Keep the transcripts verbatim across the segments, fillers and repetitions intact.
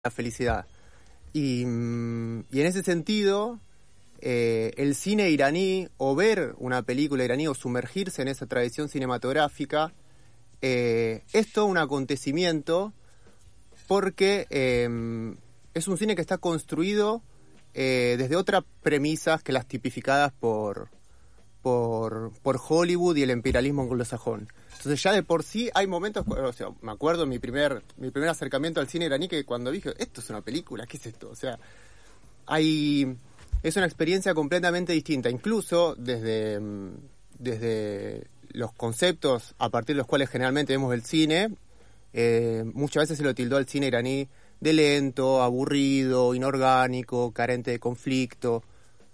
la felicidad. Y, y en ese sentido, eh, el cine iraní, o ver una película iraní, o sumergirse en esa tradición cinematográfica, eh, es todo un acontecimiento, porque eh, es un cine que está construido eh, desde otras premisas que las tipificadas por, por, por Hollywood y el imperialismo anglosajón. Entonces ya de por sí hay momentos, o sea, me acuerdo mi primer mi primer acercamiento al cine iraní, que cuando dije, esto es una película, ¿qué es esto? O sea, hay es una experiencia completamente distinta, incluso desde, desde los conceptos a partir de los cuales generalmente vemos el cine. Eh, muchas veces se lo tildó al cine iraní de lento, aburrido, inorgánico, carente de conflicto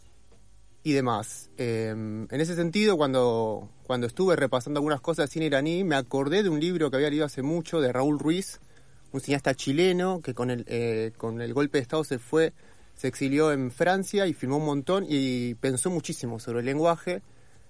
y demás. Eh, en ese sentido, cuando, cuando estuve repasando algunas cosas del cine iraní, me acordé de un libro que había leído hace mucho, de Raúl Ruiz, un cineasta chileno que con el, eh, con el golpe de Estado se fue, se exilió en Francia y filmó un montón y pensó muchísimo sobre el lenguaje.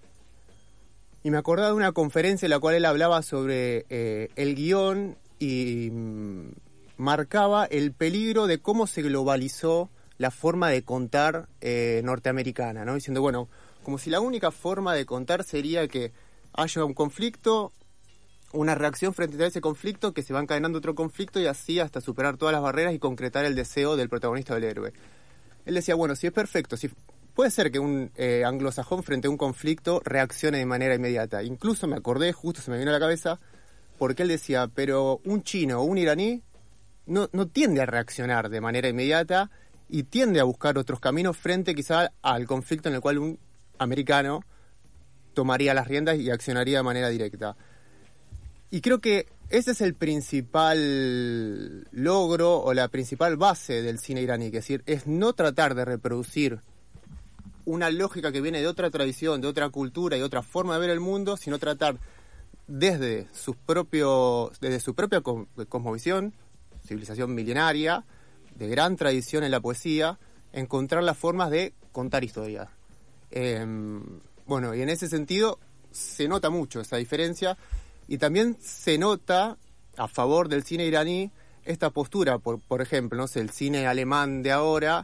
Y me acordaba de una conferencia en la cual él hablaba sobre eh, el guión y mm, marcaba el peligro de cómo se globalizó la forma de contar eh, norteamericana, ¿no? Diciendo, bueno, como si la única forma de contar sería que haya un conflicto, una reacción frente a ese conflicto, que se va encadenando otro conflicto y así hasta superar todas las barreras y concretar el deseo del protagonista del héroe. Él decía, bueno, si es perfecto, si puede ser que un eh, anglosajón frente a un conflicto reaccione de manera inmediata. Incluso me acordé, justo se me vino a la cabeza, porque él decía, pero un chino o un iraní no, no tiende a reaccionar de manera inmediata y tiende a buscar otros caminos frente quizá al conflicto en el cual un americano tomaría las riendas y accionaría de manera directa. Y creo que ese es el principal logro o la principal base del cine iraní, que es decir, es no tratar de reproducir una lógica que viene de otra tradición, de otra cultura y otra forma de ver el mundo, sino tratar desde sus propios, desde su propia cosmovisión, civilización milenaria, de gran tradición en la poesía, encontrar las formas de contar historias. Eh, bueno, y en ese sentido se nota mucho esa diferencia, y también se nota a favor del cine iraní esta postura, por, por ejemplo, no sé, el cine alemán de ahora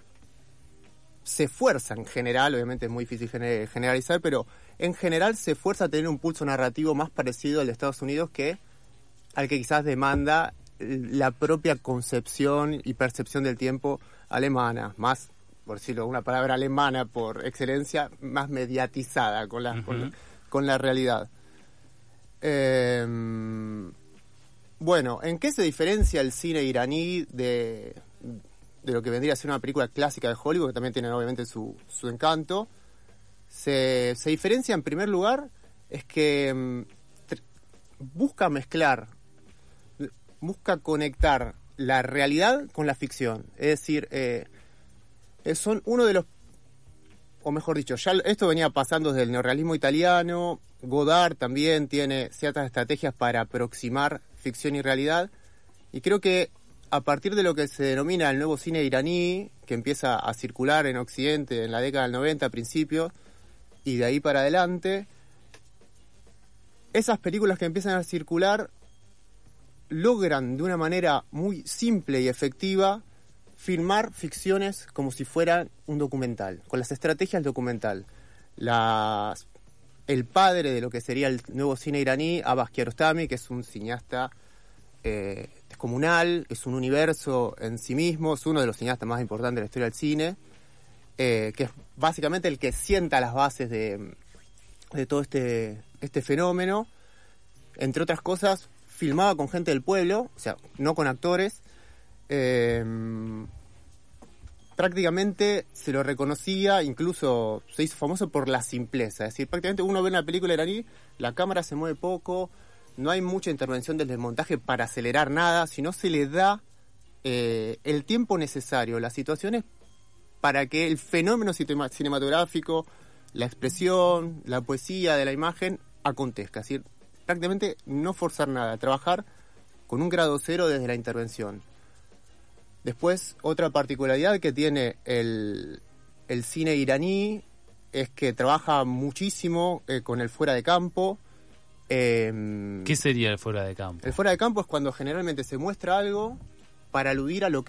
se esfuerza en general, obviamente es muy difícil generalizar, pero en general se esfuerza a tener un pulso narrativo más parecido al de Estados Unidos que al que quizás demanda la propia concepción y percepción del tiempo alemana, más, por decirlo una palabra alemana por excelencia, más mediatizada con la, uh-huh. con, la con la realidad. Eh, bueno, ¿en qué se diferencia el cine iraní de, de lo que vendría a ser una película clásica de Hollywood, que también tiene obviamente su, su encanto? Se, se diferencia en primer lugar, es que um, tr- busca mezclar, busca conectar la realidad con la ficción. Es decir, eh, son uno de los, o mejor dicho, ya esto venía pasando desde el neorrealismo italiano. Godard también tiene ciertas estrategias para aproximar ficción y realidad, y creo que a partir de lo que se denomina el nuevo cine iraní, que empieza a circular en Occidente en la década del noventa a principios, y de ahí para adelante, esas películas que empiezan a circular logran de una manera muy simple y efectiva filmar ficciones como si fueran un documental, con las estrategias del documental. Las, el padre de lo que sería el nuevo cine iraní, Abbas Kiarostami, que es un cineasta eh, descomunal, es un universo en sí mismo, es uno de los cineastas más importantes de la historia del cine, eh, que es básicamente el que sienta las bases de, de todo este, este fenómeno. Entre otras cosas, filmaba con gente del pueblo, o sea, no con actores. Eh, prácticamente se lo reconocía, incluso se hizo famoso por la simpleza. Es decir, prácticamente uno ve una película iraní, la cámara se mueve poco, no hay mucha intervención desde el montaje para acelerar nada, sino se le da eh, el tiempo necesario, las situaciones, para que el fenómeno cinematográfico, la expresión, la poesía de la imagen acontezca. Es decir, prácticamente no forzar nada, trabajar con un grado cero desde la intervención. Después, otra particularidad que tiene el, el cine iraní es que trabaja muchísimo eh, con el fuera de campo. Eh, ¿Qué sería el fuera de campo? El fuera de campo es cuando generalmente se muestra algo para aludir a lo que